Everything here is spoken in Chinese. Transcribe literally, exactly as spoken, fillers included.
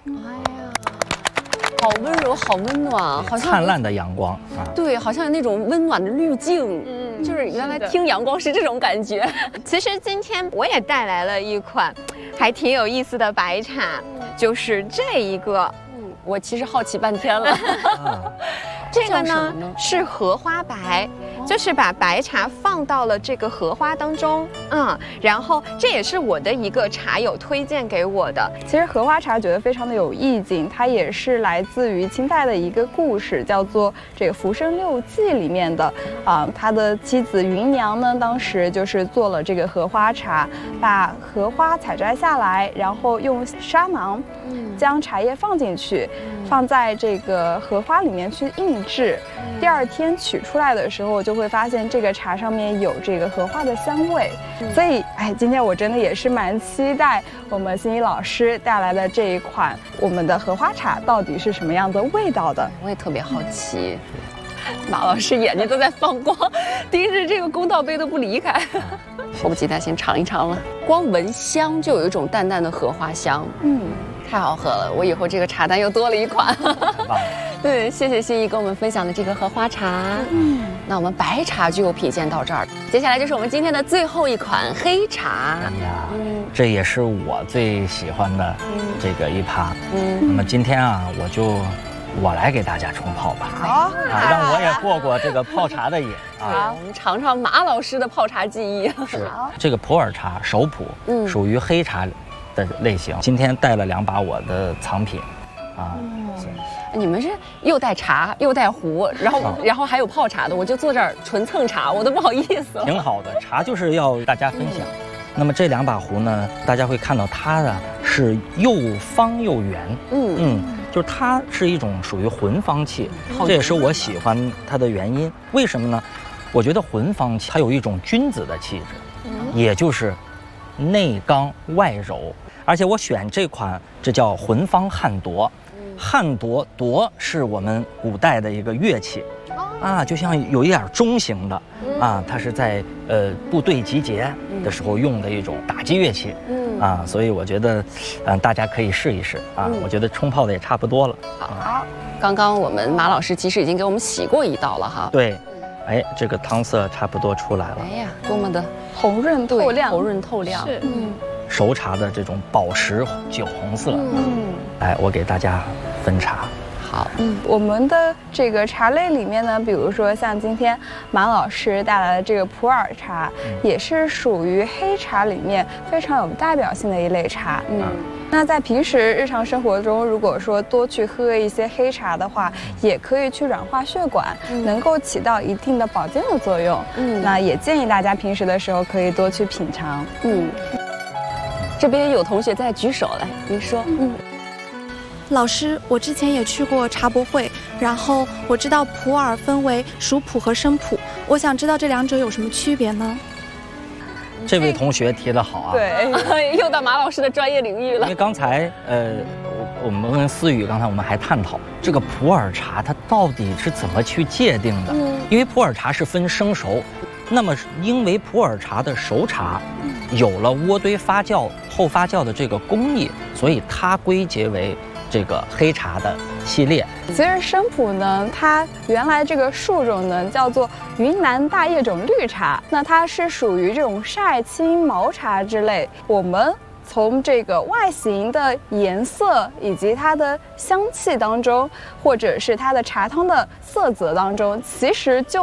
哎呀，好温柔，好温暖，好像灿烂的阳光啊！ 对，好像有那种温暖的滤镜。嗯，就是原来听阳光是这种感觉。 其实今天我也带来了一款还挺有意思的白茶，就是这一个。 嗯，我其实好奇半天了。 啊、这个呢是荷花白。就是把白茶放到了这个荷花当中，嗯，然后这也是我的一个茶友推荐给我的。 其实荷花茶觉得非常的有意境，它也是来自于清代的一个故事，叫做这个《浮生六记》里面的啊、呃，他的妻子芸娘呢，当时就是做了这个荷花茶，把荷花采摘下来，然后用砂囊将茶叶放进去，放在这个荷花里面去印制。第二天取出来的时候，就会发现这个茶上面有这个荷花的香味。所以，哎，今天我真的也是蛮期待我们欣怡老师带来的这一款我们的荷花茶到底是什么样的味道的。 我也特别好奇。马老师眼睛都在放光，盯着这个公道杯都不离开。迫不及待先尝一尝了。光闻香就有一种淡淡的荷花香，嗯，太好喝了。我以后这个茶单又多了一款。对，谢谢欣怡跟我们分享的这个荷花茶。嗯，那我们白茶就品鉴到这儿，接下来就是我们今天的最后一款黑茶。 哎呀，嗯，这也是我最喜欢的这个一趴。嗯，那么今天啊，我就我来给大家冲泡吧。好，啊，让我也过过这个泡茶的瘾啊。 好，我们尝尝马老师的泡茶技艺。 是这个普洱茶熟普，嗯，属于黑茶的类型。今天带了两把我的藏品，啊。 你们是又带茶又带壶，然后、啊、然后还有泡茶的，我就坐这儿纯蹭茶，我都不好意思了。 挺好的，茶就是要大家分享。嗯、那么这两把壶呢，大家会看到它呢是又方又圆，嗯嗯，就是它是一种属于浑方气，嗯、这也是我喜欢它的原因。为什么呢？我觉得浑方气它有一种君子的气质，嗯、也就是内刚外柔，而且我选这款，这叫浑方汉铎。汉铎，铎是我们古代的一个乐器，啊，就像有一点中型的，啊，它是在呃部队集结的时候用的一种打击乐器，啊，所以我觉得，嗯，大家可以试一试啊，我觉得冲泡的也差不多了。 好，刚刚我们马老师其实已经给我们洗过一道了哈。 对，哎，这个汤色差不多出来了。 哎呀，多么的红润透亮， 红润透亮。 是，嗯。 熟茶的这种宝石酒红色，嗯，哎，我给大家分茶。 好， 嗯，我们的这个茶类里面呢，比如说像今天马老师带来的这个普洱茶，嗯、也是属于黑茶里面非常有代表性的一类茶。嗯，嗯那在平时日常生活中，如果说多去喝一些黑茶的话，也可以去软化血管，嗯、能够起到一定的保健的作用。嗯，那也建议大家平时的时候可以多去品尝。嗯。 这边有同学在举手来，您说，嗯， 老师，我之前也去过茶博会，然后我知道普洱分为熟普和生普，我想知道这两者有什么区别呢？ 这位同学提得好啊， 对，又到马老师的专业领域了。 因为刚才呃，我们跟思雨刚才我们还探讨这个普洱茶它到底是怎么去界定的，嗯，因为普洱茶是分生熟。那么，因为普洱茶的熟茶有了渥堆发酵、后发酵的这个工艺，所以它归结为这个黑茶的系列。 其实生普呢，它原来这个树种呢叫做云南大叶种绿茶，那它是属于这种晒青毛茶之类。我们从这个外形的颜色以及它的香气当中，或者是它的茶汤的色泽当中，其实就